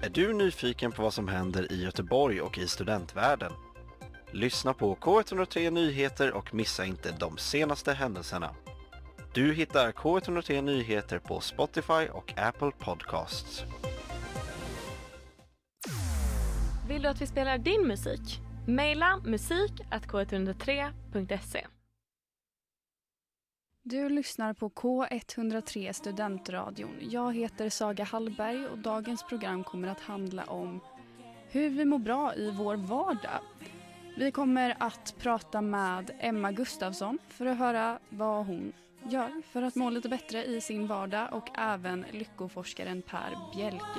Är du nyfiken på vad som händer i Göteborg och i studentvärlden? Lyssna på K103 Nyheter och missa inte de senaste händelserna. Du hittar K103 Nyheter på Spotify och Apple Podcasts. Vill du att vi spelar din musik? Maila musik@k103.se. Du lyssnar på K103 Studentradion. Jag heter Saga Hallberg och dagens program kommer att handla om hur vi mår bra i vår vardag. Vi kommer att prata med Emma Gustafsson för att höra vad hon gör för att må lite bättre i sin vardag och även lyckoforskaren Per Bjelke.